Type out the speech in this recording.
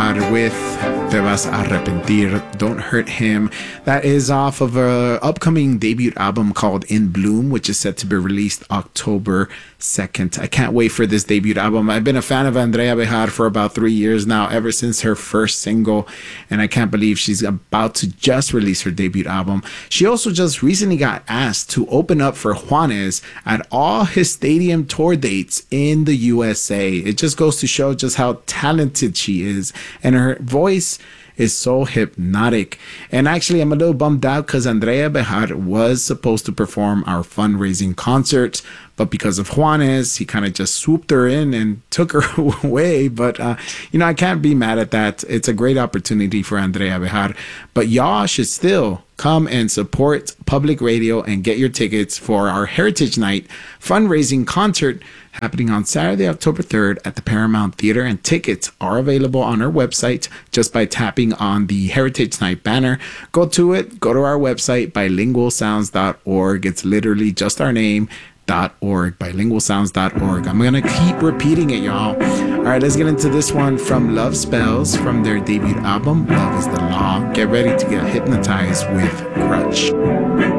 Bejar with Te Vas a Arrepentir, Don't Hurt Him. That is off of an upcoming debut album called In Bloom, which is set to be released October 2nd. I can't wait for this debut album. I've been a fan of Andrea Bejar for about 3 years now, ever since her first single, and I can't believe she's about to just release her debut album. She also just recently got asked to open up for Juanes at all his stadium tour dates in the USA. It just goes to show just how talented she is, and her voice is so hypnotic. And actually, I'm a little bummed out because Andrea Bejar was supposed to perform our fundraising concert, but because of Juanes, he kind of just swooped her in and took her away. But, I can't be mad at that. It's a great opportunity for Andrea Bejar. But y'all should still come and support public radio and get your tickets for our Heritage Night fundraising concert happening on Saturday, October 3rd at the Paramount Theater. And tickets are available on our website just by tapping on the Heritage Night banner. Go to it. Go to our website, bilingualsounds.org. It's literally just our name. .org, bilingualsounds.org. I'm gonna keep repeating it, y'all. All right, let's get into this one from Love Spells from their debut album, Love is the Law. Get ready to get hypnotized with Crutch.